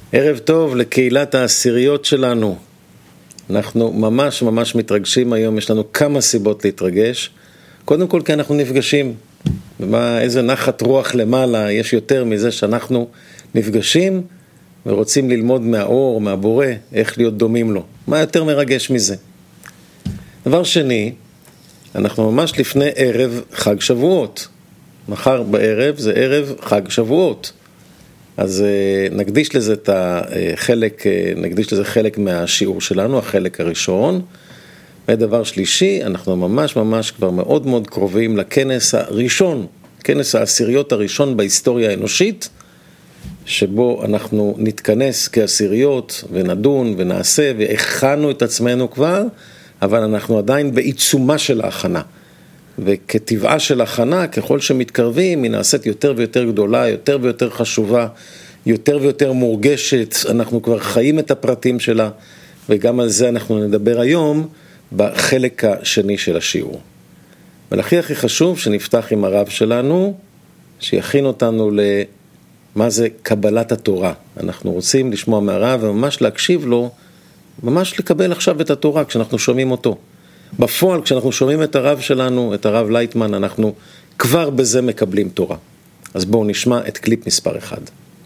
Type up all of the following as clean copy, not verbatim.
ערב טוב לקהילת העשיריות שלנו. אנחנו ממש ממש מתרגשים היום, יש לנו כמה סיבות להתרגש. קודם כל כי אנחנו נפגשים. איזה נחת רוח למעלה, יש יותר מזה שאנחנו נפגשים ורוצים ללמוד מהאור, מהבורא, איך להיות דומים לו. מה יותר מרגש מזה? דבר שני, אנחנו ממש לפני ערב חג שבועות. מחר בערב זה ערב חג שבועות. אז נקדיש לזה חלק מהשיעור שלנו, החלק הראשון. ודבר שלישי, אנחנו ממש כבר מאוד מאוד קרובים לכנס הראשון, כנס העשיריות הראשון בהיסטוריה האנושית, שבו אנחנו נתכנס כעשיריות ונדון ונעשה, והכנו את עצמנו כבר, אבל אנחנו עדיין בעיצומה של ההכנה. וכטבעה של הכנה, ככל שמתקרבים, היא נעשית יותר ויותר גדולה, יותר ויותר חשובה, יותר ויותר מורגשת, אנחנו כבר חיים את הפרטים שלה, וגם על זה אנחנו נדבר היום בחלק השני של השיעור. ולכן הכי חשוב שנפתח עם הרב שלנו, שיכין אותנו למה זה קבלת התורה. אנחנו רוצים לשמוע מהרב וממש להקשיב לו, ממש לקבל עכשיו את התורה כשאנחנו שומעים אותו. בפועל, כשאנחנו שומעים את הרב שלנו, את הרב לייטמן, אנחנו כבר בזה מקבלים תורה. אז בואו נשמע את קליפ מספר 1.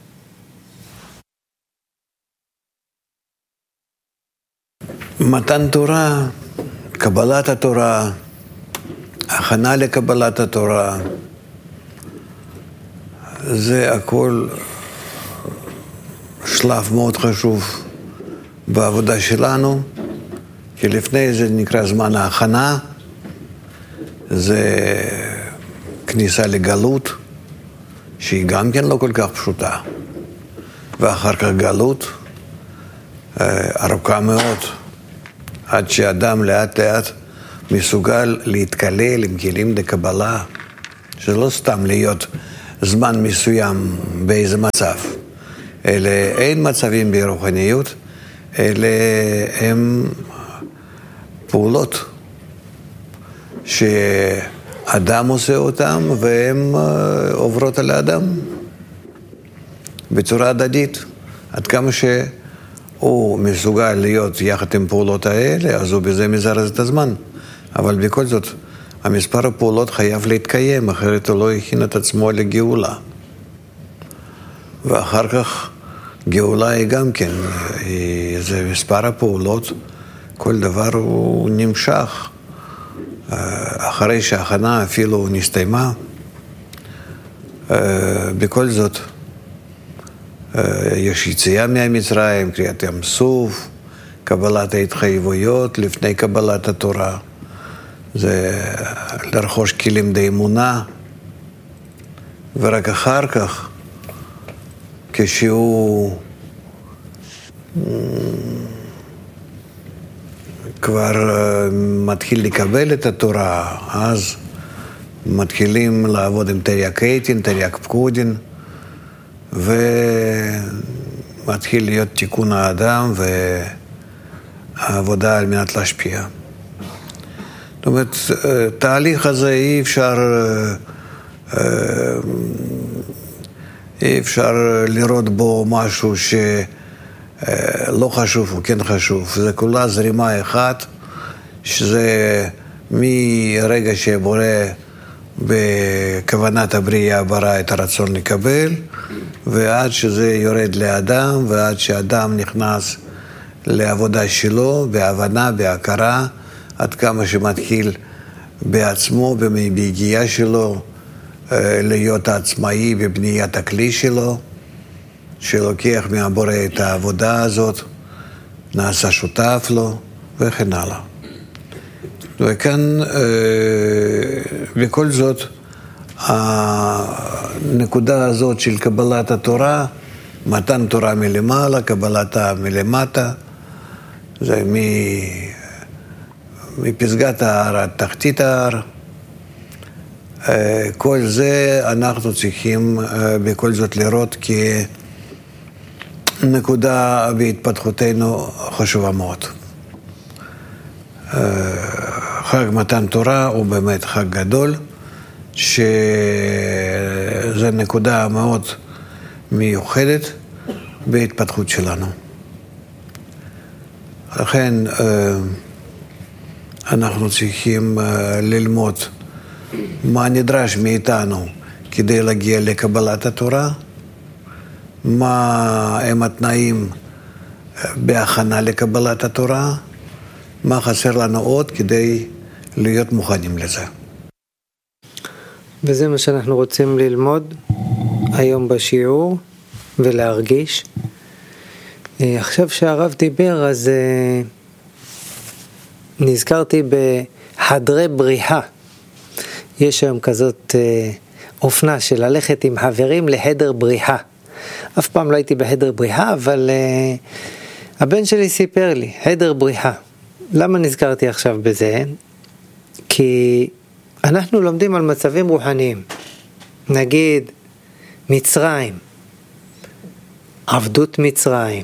מתן תורה, קבלת התורה, הכנה לקבלת התורה, זה הכל שלב מאוד חשוב בעבודה שלנו, כי לפני זה נקרא זמן ההכנה, זה כניסה לגלות, שהיא גם כן לא כל כך פשוטה, ואחר כך גלות ארוכה מאוד, עד שאדם לאט לאט מסוגל להתקלל עם כלים לקבלה, שלא סתם להיות זמן מסוים באיזה מצב, אלא אין מצבים ברוחניות, אלא הם פעולות שאדם עושה אותם והן עוברות על האדם בצורה הדדית. עד כמה שהוא מסוגל להיות יחד עם פעולות האלה, אז הוא בזה מזרז את הזמן. אבל בכל זאת, המספר הפעולות חייב להתקיים, אחרת הוא לא הכין את עצמו לגאולה. ואחר כך גאולה היא גם כן, זה מספר הפעולות, כל דבר הוא נמשך. אחרי שההכנה אפילו נסתיימה, בכל זאת, יש יציאה מהמצרים, קריאת ים סוף, קבלת ההתחייבויות לפני קבלת התורה, זה לרכוש כלים לאמונה, ורק אחר כך, כשהוא כבר מתחיל לקבל את התורה, אז מתחילים לעבוד עם תרי"ג עטין, תרי"ג פקודין, ומתחיל להיות תיקון האדם והעבודה על מנת להשפיע. זאת אומרת, תהליך הזה אי אפשר לראות בו משהו שלא חשוב, הוא כן חשוב. זה כולה זרימה אחת, שזה מרגע שבורא בכוונת הבריאה ברא את הרצון לקבל, ועד שזה יורד לאדם, ועד שאדם נכנס לעבודה שלו, בהבנה, בהכרה, עד כמה שמתחיל בעצמו, ביגיעה שלו, להיות עצמאי בבניית הכלי שלו, שלוקח מהבורא את העבודה הזאת, נעשה שותף לו, וכן הלאה. וכאן, בכל זאת, הנקודה הזאת של קבלת התורה, מתן תורה מלמעלה, קבלתה מלמטה, זה מפסגת ההר עד תחתית ההר. כל זה אנחנו צריכים בכל זאת לראות כנקודה בהתפתחותנו חשובה מאוד. חג מתן תורה הוא באמת חג גדול, שזה נקודה מאוד מיוחדת, בהתפתחות שלנו. לכן אנחנו צריכים ללמוד מה נדרש מאיתנו כדי להגיע לקבלת התורה, מה הם התנאים בהכנה לקבלת התורה, מה חסר לנו עוד כדי להיות מוכנים לזה. וזה מה שאנחנו רוצים ללמוד היום בשיעור ולהרגיש. עכשיו שהרב דיבר, אז נזכרתי בחדרי בריחה. יש היום כזאת אופנה של ללכת עם חברים לחדר בריחה. אף פעם לא הייתי בחדר בריחה, אבל הבן שלי סיפר לי, חדר בריחה. למה נזכרתי עכשיו בזה? כי אנחנו לומדים על מצבים רוחניים. נגיד מצרים, עבדות מצרים.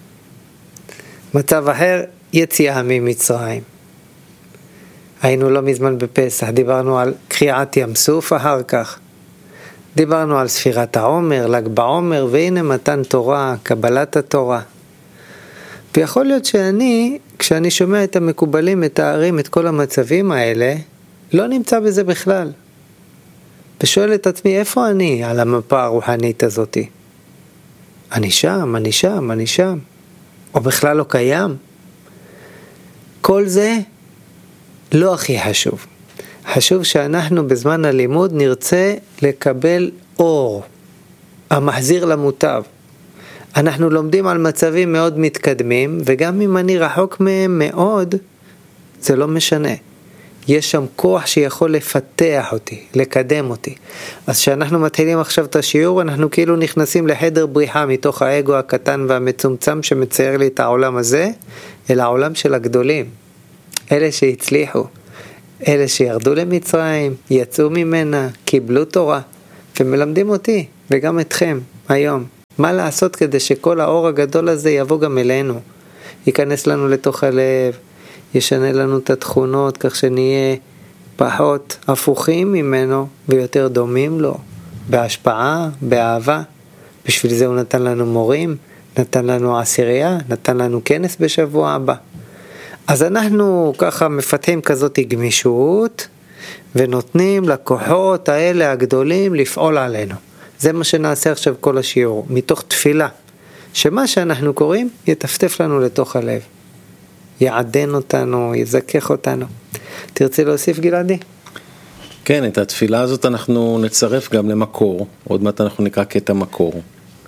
מצב אחר, יציאה ממצרים. היינו לא מזמן בפסח, דיברנו על קריעת ים סוף אחר כך. דיברנו על ספירת העומר, ל"ג בעומר, והנה מתן תורה, קבלת התורה. ויכול להיות כשאני שומע את המקובלים, מתארים את כל המצבים האלה, לא נמצא בזה בכלל. ושואל את עצמי, איפה אני על המפה הרוחנית הזאת? אני שם, או בכלל לא קיים. כל זה לא הכי חשוב. חשוב שאנחנו בזמן הלימוד נרצה לקבל אור, המחזיר למוטב. אנחנו לומדים על מצבים מאוד מתקדמים, וגם אם אני רחוק מהם מאוד, זה לא משנה. יש שם כוח שיכול לפתח אותי, לקדם אותי. אז כשאנחנו מתחילים עכשיו את השיעור, אנחנו כאילו נכנסים לחדר בריחה מתוך האגו הקטן והמצומצם שמצייר לי את העולם הזה, אל העולם של הגדולים. אלה שהצליחו, אלה שירדו למצרים, יצאו ממנה, קיבלו תורה, ומלמדים אותי וגם אתכם היום. מה לעשות כדי שכל האור הגדול הזה יבוא גם אלינו, ייכנס לנו לתוך הלב, ישנה לנו את התכונות כך שנהיה פחות הפוכים ממנו ויותר דומים לו, בהשפעה, באהבה. בשביל זה הוא נתן לנו מורים, נתן לנו עשירייה, נתן לנו כנס בשבוע הבא. אז אנחנו ככה מפתחים כזאת גמישות ונותנים לכוחות האלה הגדולים לפעול עלינו. זה מה שנעשה עכשיו כל השיעור, מתוך תפילה, שמה שאנחנו קוראים יטפטף לנו לתוך הלב, יעדן אותנו, יזכך אותנו. תרצה להוסיף גלעדי? כן, את התפילה הזאת אנחנו נצרף גם למקור, עוד מעט אנחנו נקרא קטע מקור.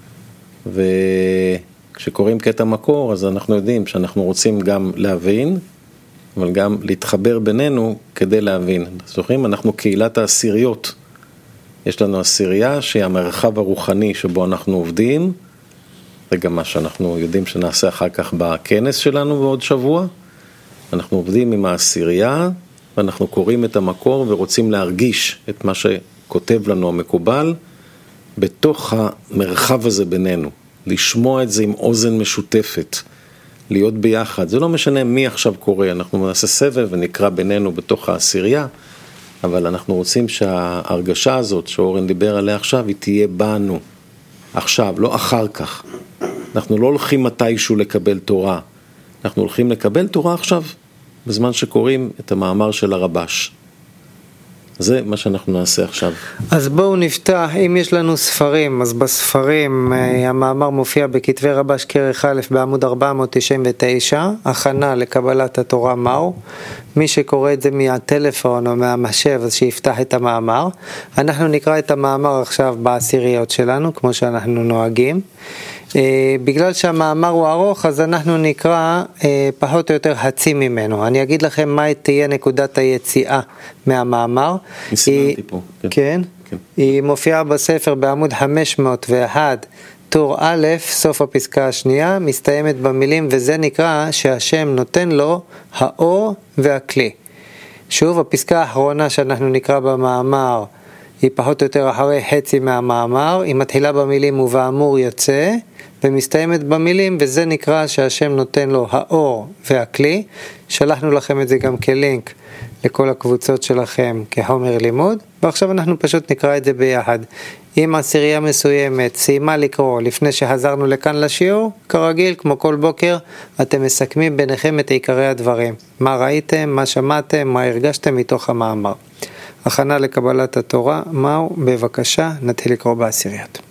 וכשקוראים קטע מקור, אז אנחנו יודעים שאנחנו רוצים גם להבין, אבל גם להתחבר בינינו כדי להבין. זוכרים, אנחנו קהילת העשיריות. יש לנו עשירייה שהיא המרחב הרוחני שבו אנחנו עובדים, וגם מה שאנחנו יודעים שנעשה אחר כך בכנס שלנו בעוד שבוע. אנחנו עובדים עם העשירייה, ואנחנו קוראים את המקור ורוצים להרגיש את מה שכותב לנו המקובל, בתוך המרחב הזה בינינו. לשמוע את זה עם אוזן משותפת, להיות ביחד. זה לא משנה מי עכשיו קורא, אנחנו נעשה סבב ונקרא בינינו בתוך העשירייה, אבל אנחנו רוצים שההרגשה הזאת שאורן דיבר עליה עכשיו, היא תהיה בנו. עכשיו, לא אחר כך. אנחנו לא הולכים מתישהו לקבל תורה. אנחנו הולכים לקבל תורה עכשיו, בזמן שקוראים את המאמר של הרבש. זה מה שאנחנו נעשה עכשיו. אז בואו נפתח, אם יש לנו ספרים, אז בספרים המאמר מופיע בכתבי רבש כרך א' בעמוד 499, הכנה לקבלת התורה מהו. מי שקורא את זה מהטלפון או מהמחשב, אז שיפתח את המאמר. אנחנו נקרא את המאמר עכשיו בעשיריות שלנו, כמו שאנחנו נוהגים. בגלל שהמאמר הוא ארוך, אז אנחנו נקרא פחות או יותר חצי ממנו. אני אגיד לכם מה תהיה נקודת היציאה מהמאמר. כן. היא מופיעה בספר בעמוד 501, טור א', סוף הפסקה השנייה, מסתיימת במילים, וזה נקרא שהשם נותן לו האור והכלי. שוב, הפסקה האחרונה שאנחנו נקרא במאמר, היא פחות או יותר אחרי חצי מהמאמר, היא מתחילה במילים ובאמור יוצא, ומסתיימת במילים, וזה נקרא שהשם נותן לו האור והכלי. שלחנו לכם את זה גם כלינק לכל הקבוצות שלכם כחומר לימוד, ועכשיו אנחנו פשוט נקרא את זה ביחד. אם עשירייה מסוימת סיימה לקרוא לפני שחזרנו לכאן לשיעור, כרגיל, כמו כל בוקר, אתם מסכמים ביניכם את עיקרי הדברים. מה ראיתם, מה שמעתם, מה הרגשתם מתוך המאמר. הכנה לקבלת התורה, מהו? בבקשה, נתחיל לקרוא בעשיריות.